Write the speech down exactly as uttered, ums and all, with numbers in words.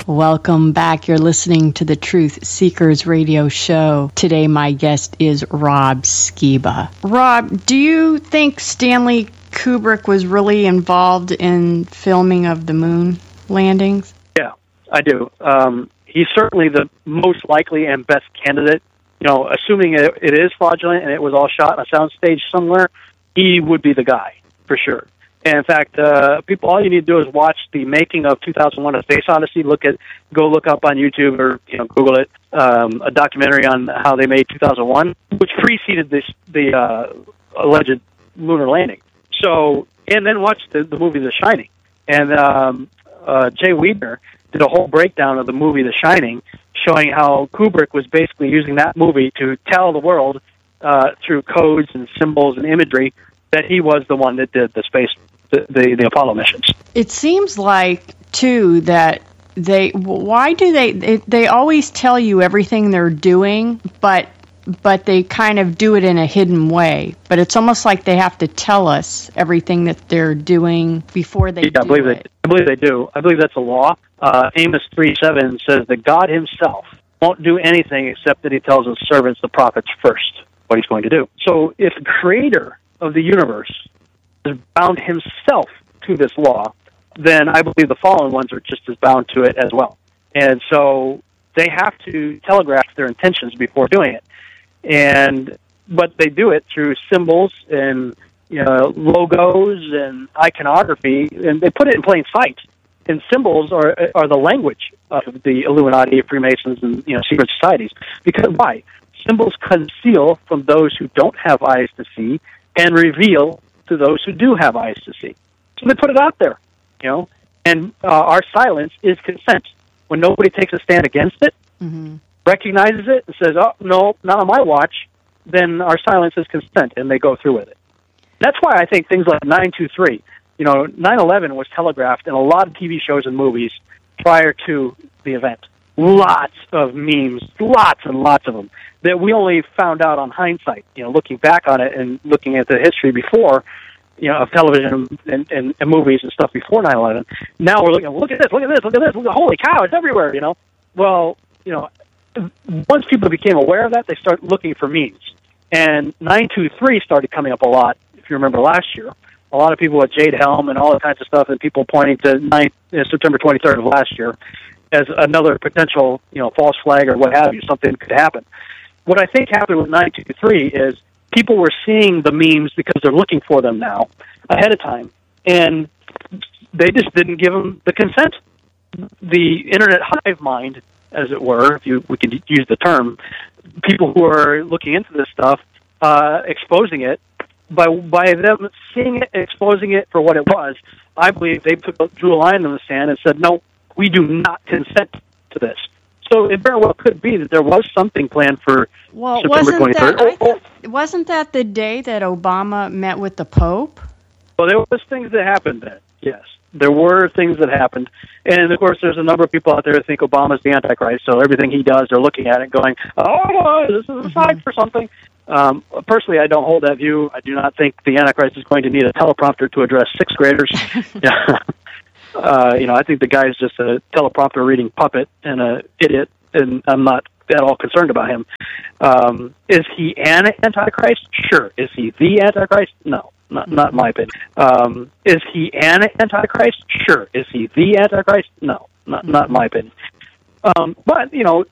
Welcome back. You're listening to the Truth Seekers Radio Show. Today, my guest is Rob Skiba. Rob, do you think Stanley Kubrick was really involved in filming of the moon landings? Yeah, I do. Um, he's certainly the most likely and best candidate. You know, assuming it, it is fraudulent and it was all shot on a soundstage somewhere, he would be the guy for sure. And in fact, uh, people, all you need to do is watch the making of two thousand one: A Space Odyssey. Look at, go look up on YouTube or you know Google it. Um, a documentary on how they made two thousand one, which preceded this the uh, alleged lunar landing. So, and then watch the, the movie The Shining. And um, uh, Jay Weidner did a whole breakdown of the movie The Shining, showing how Kubrick was basically using that movie to tell the world uh, through codes and symbols and imagery that he was the one that did the space. The, the, the Apollo missions. It seems like, too, that they, why do they, they, they always tell you everything they're doing, but but they kind of do it in a hidden way. But it's almost like they have to tell us everything that they're doing before they yeah, do I believe it. They, I believe they do. I believe that's a law. Uh, Amos three seven says that God himself won't do anything except that he tells his servants, the prophets, first what he's going to do. So if the creator of the universe has bound himself to this law, then I believe the fallen ones are just as bound to it as well. And so they have to telegraph their intentions before doing it. And but they do it through symbols and you know, logos and iconography, and they put it in plain sight. And symbols are are the language of the Illuminati, Freemasons, and you know secret societies. Because why? Symbols conceal from those who don't have eyes to see and reveal to those who do have eyes to see. So they put it out there, you know, and uh, our silence is consent. When nobody takes a stand against it, mm-hmm. recognizes it, and says, oh, no, not on my watch, then our silence is consent, and they go through with it. That's why I think things like nine two three, you know, nine eleven was telegraphed in a lot of T V shows and movies prior to the event. Lots of memes, lots and lots of them, that we only found out on hindsight, you know, looking back on it and looking at the history before, you know, of television and, and, and movies and stuff before nine eleven. Now we're looking, look at this, look at this, look at this, look at, holy cow, it's everywhere, you know. Well, you know, once people became aware of that, they started looking for memes. And nine two three started coming up a lot, if you remember last year. A lot of people with Jade Helm and all that kinds of stuff, and people pointing to nine, uh, September twenty-third of last year as another potential, you know, false flag or what have you, something could happen. What I think happened with nine two three is people were seeing the memes because they're looking for them now ahead of time, and they just didn't give them the consent. The internet hive mind, as it were, if you we could use the term, people who are looking into this stuff, uh, exposing it, by by them seeing it, exposing it for what it was, I believe they put, drew a line in the sand and said, no, we do not consent to this. So it very well could be that there was something planned for well, September twenty-third. That, oh, oh. Wasn't that the day that Obama met with the Pope? Well, there was things that happened then, yes. There were things that happened. And, of course, there's a number of people out there who think Obama's the Antichrist, so everything he does, they're looking at it going, oh, this is a sign for something. Um, personally, I don't hold that view. I do not think the Antichrist is going to need a teleprompter to address sixth graders. yeah. Uh, you know, I think the guy's just a teleprompter reading puppet and an idiot, and I'm not at all concerned about him. Um, is he an Antichrist? Sure. Is he the Antichrist? No, not not in my opinion. Um, is he an Antichrist? Sure. Is he the Antichrist? No, not not in my opinion. Um, but, you know,